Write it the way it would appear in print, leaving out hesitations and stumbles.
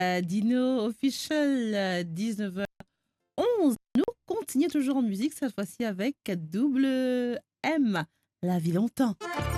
Dino Official, 19h11. Nous continuons toujours en musique, cette fois-ci avec double M. La vie longtemps.